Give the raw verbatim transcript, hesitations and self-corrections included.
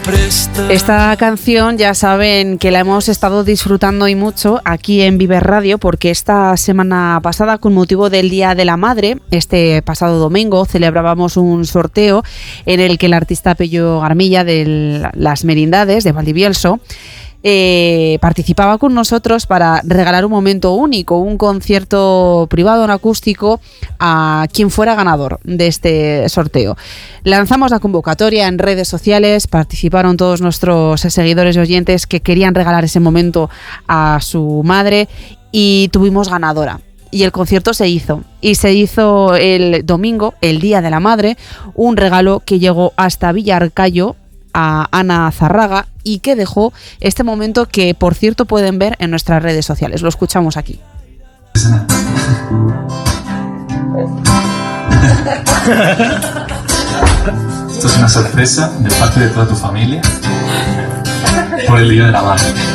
Esta canción ya saben que la hemos estado disfrutando y mucho aquí en Vive Radio, porque esta semana pasada, con motivo del Día de la Madre, este pasado domingo celebrábamos un sorteo en el que el artista Pello Garmilla de Las Merindades de Valdivielso Eh, participaba con nosotros para regalar un momento único, un concierto privado en acústico a quien fuera ganador de este sorteo. Lanzamos la convocatoria en redes sociales, participaron todos nuestros seguidores y oyentes que querían regalar ese momento a su madre y tuvimos ganadora. Y el concierto se hizo, y se hizo el domingo, el Día de la Madre, un regalo que llegó hasta Villarcayo a Ana Zarraga y que dejó este momento que, por cierto, pueden ver en nuestras redes sociales. Lo escuchamos aquí. Esto es una sorpresa de parte de toda tu familia por el Día de la Madre.